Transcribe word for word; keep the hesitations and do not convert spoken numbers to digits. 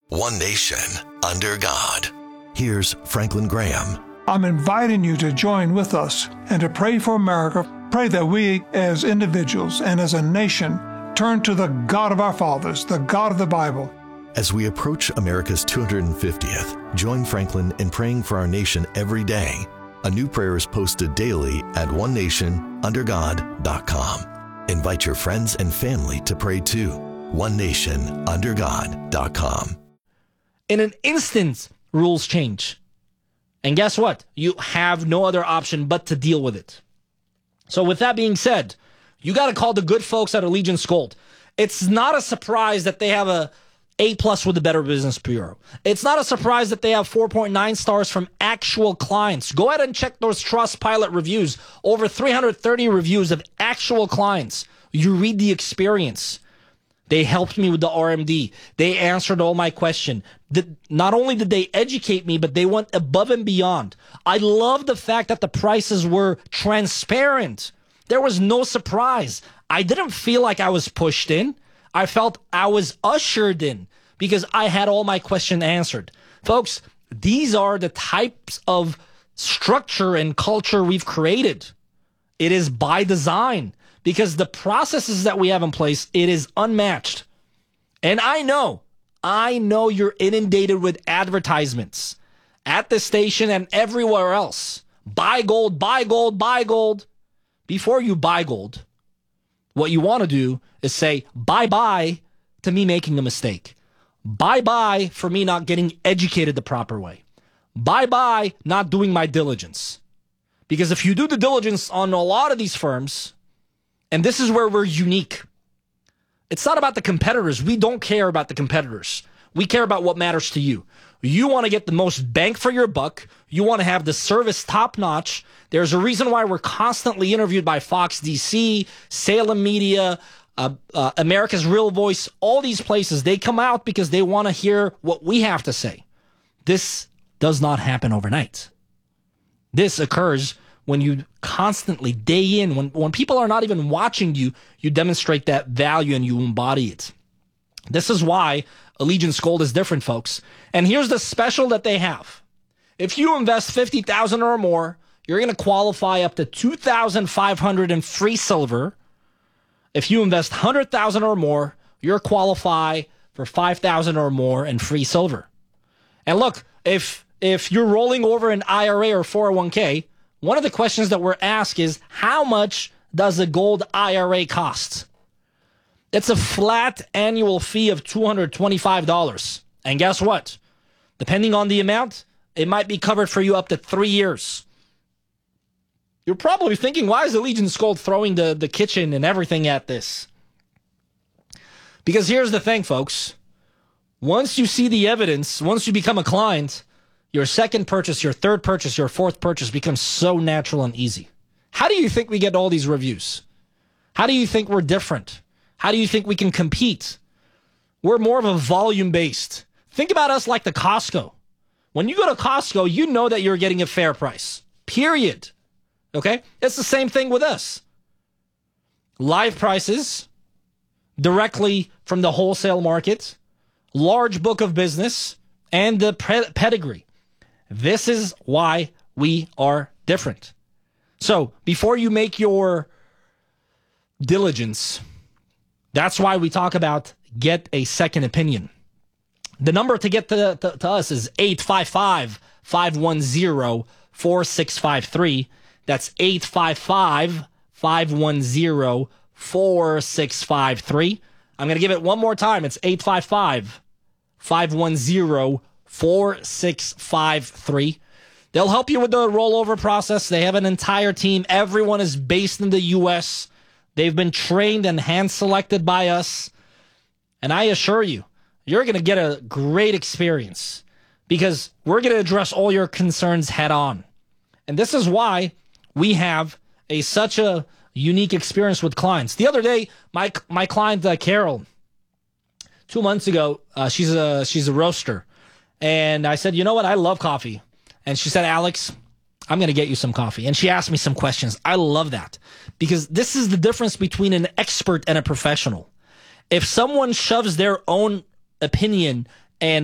One nation under God. Here's Franklin Graham. I'm inviting you to join with us and to pray for America. Pray that we as individuals and as a nation turn to the God of our fathers, the God of the Bible. As we approach America's two hundred fiftieth, join Franklin in praying for our nation every day. A new prayer is posted daily at one nation under god dot com. Invite your friends and family to pray too. one nation under god dot com. In an instant, rules change. And guess what? You have no other option but to deal with it. So with that being said, you got to call the good folks at Allegiance Gold. It's not a surprise that they have a A plus with the Better Business Bureau. It's not a surprise that they have four point nine stars from actual clients. Go ahead and check those Trustpilot reviews. Over three hundred thirty reviews of actual clients. You read the experience. They helped me with the R M D. They answered all my questions. Not only did they educate me, but they went above and beyond. I love the fact that the prices were transparent. There was no surprise. I didn't feel like I was pushed in. I felt I was ushered in because I had all my questions answered. Folks, these are the types of structure and culture we've created. It is by design. Because the processes that we have in place, it is unmatched. And I know, I know you're inundated with advertisements at the station and everywhere else. Buy gold, buy gold, buy gold. Before you buy gold, what you want to do is say bye-bye to me making a mistake. Bye-bye for me not getting educated the proper way. Bye-bye not doing my diligence. Because if you do the diligence on a lot of these firms, and this is where we're unique. It's not about the competitors. We don't care about the competitors. We care about what matters to you. You want to get the most bang for your buck. You want to have the service top-notch. There's a reason why we're constantly interviewed by Fox D C, Salem Media, uh, uh, America's Real Voice, all these places. They come out because they want to hear what we have to say. This does not happen overnight. This occurs when you constantly, day in, when, when people are not even watching you, you demonstrate that value and you embody it. This is why Allegiance Gold is different, folks. And here's the special that they have. If you invest fifty thousand dollars or more, you're going to qualify up to two thousand five hundred dollars in free silver. If you invest one hundred thousand dollars or more, you're qualify for five thousand dollars or more in free silver. And look, if if you're rolling over an I R A or four oh one k, one of the questions that we're asked is, how much does a gold I R A cost? It's a flat annual fee of two hundred twenty-five dollars. And guess what? Depending on the amount, it might be covered for you up to three years. You're probably thinking, why is Allegiance Gold throwing the, the kitchen and everything at this? Because here's the thing, folks. Once you see the evidence, once you become a client, your second purchase, your third purchase, your fourth purchase becomes so natural and easy. How do you think we get all these reviews? How do you think we're different? How do you think we can compete? We're more of a volume-based. Think about us like the Costco. When you go to Costco, you know that you're getting a fair price. Period. Okay? It's the same thing with us. Live prices, directly from the wholesale market, large book of business, and the pre- pedigree. This is why we are different. So, before you make your diligence, that's why we talk about get a second opinion. The number to get to, to, to us is eight five five, five one zero, four six five three. That's eight five five, five one zero, four six five three. I'm going to give it one more time. It's eight five five, five one zero, four six five three. They'll help you with the rollover process. They have an entire team. Everyone is based in the U S. They've been trained and hand-selected by us. And I assure you, you're going to get a great experience because we're going to address all your concerns head on. And this is why we have a such a unique experience with clients. The other day, my my client, uh, Carol, two months ago, uh, she's a she's a roaster. And I said, you know what? I love coffee. And she said, Alex, I'm going to get you some coffee. And she asked me some questions. I love that because this is the difference between an expert and a professional. If someone shoves their own opinion